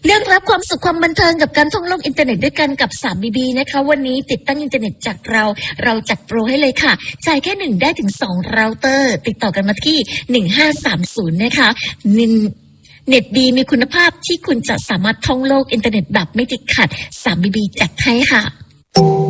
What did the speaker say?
เรื่องรับความสุขความบันเทิงกับการท่องโลกอินเทอร์เน็ตด้วยกันกับ 3BB นะคะวันนี้ติดตั้งอินเทอร์เน็ตจากเราจัดโปรให้เลยค่ะจ่ายแค่1ได้ถึง2เราเตอร์ติดต่อกันมาที่1530นะคะเน็ตดีมีคุณภาพที่คุณจะสามารถท่องโลกอินเทอร์เน็ตแบบไม่ติดขัด 3BB จัดให้ค่ะ